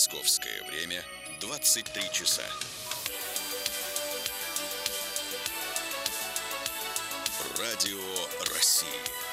Московское время 23 часа. Радио России.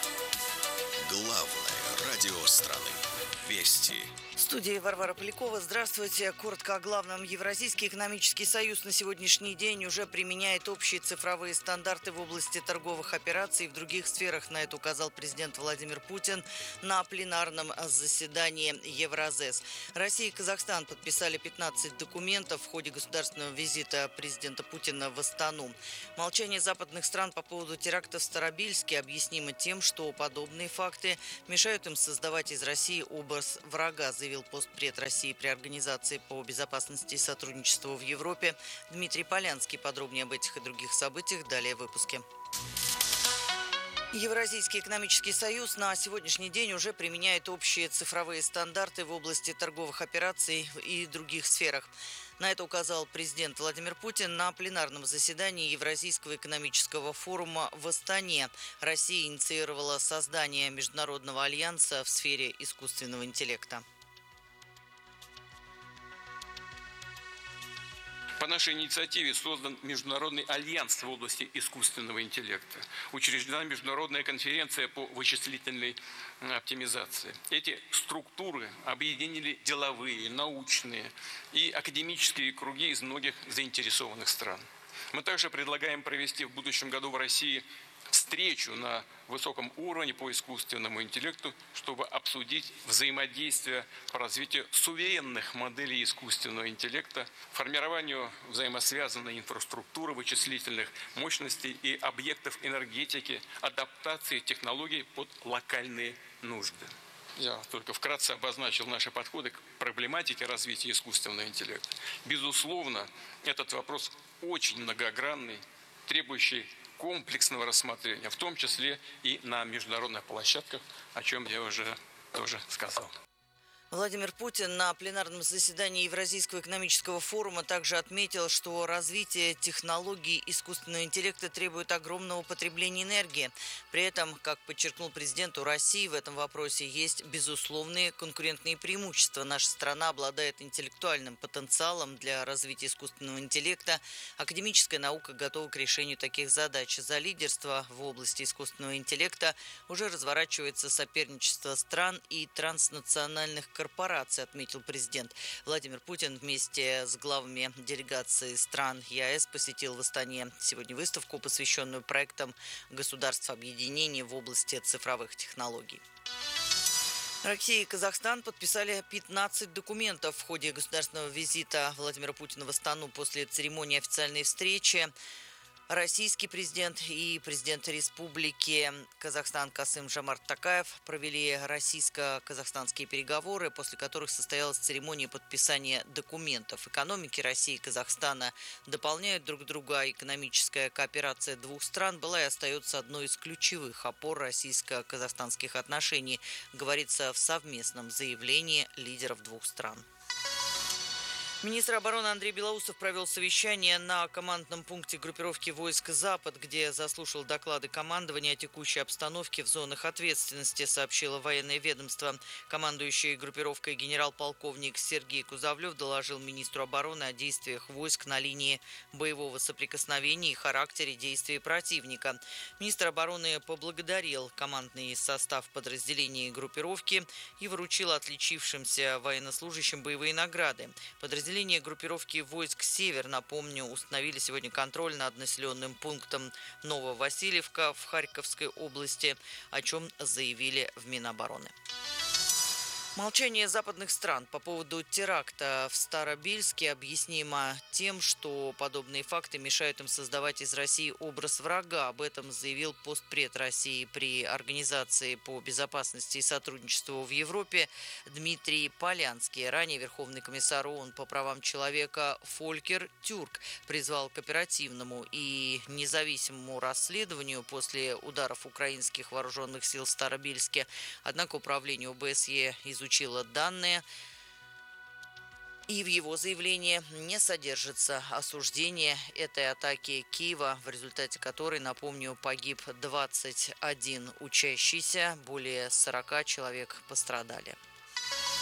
Главное радио страны. Вести. В студии Варвара Полякова. Здравствуйте. Коротко о главном. Евразийский экономический союз на сегодняшний день уже применяет общие цифровые стандарты в области торговых операций и в других сферах. На это указал президент Владимир Путин на пленарном заседании Евразес. Россия и Казахстан подписали 15 документов в ходе государственного визита президента Путина в Астану. Молчание западных стран по поводу теракта в Старобельске объяснимо тем, что подобные факты мешают им создавать из России образ врага, заявил постпред России при Организации по безопасности и сотрудничеству в Европе Дмитрий Полянский. Подробнее об этих и других событиях далее в выпуске. Евразийский экономический союз на сегодняшний день уже применяет общие цифровые стандарты в области торговых операций и других сферах. На это указал президент Владимир Путин на пленарном заседании Евразийского экономического форума в Астане. Россия инициировала создание международного альянса в сфере искусственного интеллекта. По нашей инициативе создан Международный альянс в области искусственного интеллекта. Учреждена международная конференция по вычислительной оптимизации. Эти структуры объединили деловые, научные и академические круги из многих заинтересованных стран. Мы также предлагаем провести в будущем году в России встречу на высоком уровне по искусственному интеллекту, чтобы обсудить взаимодействие по развитию суверенных моделей искусственного интеллекта, формированию взаимосвязанной инфраструктуры вычислительных мощностей и объектов энергетики, адаптации технологий под локальные нужды. Я только вкратце обозначил наши подходы к проблематике развития искусственного интеллекта. Безусловно, этот вопрос очень многогранный, требующий комплексного рассмотрения, в том числе и на международных площадках, о чем я уже тоже сказал. Владимир Путин на пленарном заседании Евразийского экономического форума также отметил, что развитие технологий искусственного интеллекта требует огромного потребления энергии. При этом, как подчеркнул президент, у России в этом вопросе есть безусловные конкурентные преимущества. Наша страна обладает интеллектуальным потенциалом для развития искусственного интеллекта. Академическая наука готова к решению таких задач. За лидерство в области искусственного интеллекта уже разворачивается соперничество стран и транснациональных корпораций, отметил президент. Владимир Путин вместе с главами делегаций стран ЕАЭС посетил в Астане сегодня выставку, посвященную проектам государств объединения в области цифровых технологий. Россия и Казахстан подписали 15 документов в ходе государственного визита Владимира Путина в Астану после церемонии официальной встречи. Российский президент и президент Республики Казахстан Касым-Жомарт Токаев провели российско-казахстанские переговоры, после которых состоялась церемония подписания документов. Экономики России и Казахстана дополняют друг друга. Экономическая кооперация двух стран была и остается одной из ключевых опор российско-казахстанских отношений, говорится в совместном заявлении лидеров двух стран. Министр обороны Андрей Белоусов провел совещание на командном пункте группировки войск «Запад», где заслушал доклады командования о текущей обстановке в зонах ответственности, сообщило военное ведомство. Командующий группировкой генерал-полковник Сергей Кузовлев доложил министру обороны о действиях войск на линии боевого соприкосновения и характере действий противника. Министр обороны поблагодарил командный состав подразделений группировки и вручил отличившимся военнослужащим боевые награды. Подразделения группировки войск «Север», напомню, установили сегодня контроль над населенным пунктом Нововасильевка в Харьковской области, о чем заявили в Минобороны. Молчание западных стран по поводу теракта в Старобельске объяснимо тем, что подобные факты мешают им создавать из России образ врага. Об этом заявил постпред России при Организации по безопасности и сотрудничеству в Европе Дмитрий Полянский. Ранее Верховный комиссар ООН по правам человека Фолькер Тюрк призвал к оперативному и независимому расследованию после ударов украинских вооруженных сил в Старобельске. Однако управление ОБСЕ изучило данные, и в его заявлении не содержится осуждение этой атаки Киева, в результате которой, напомню, погиб 21 учащийся, более 40 человек пострадали.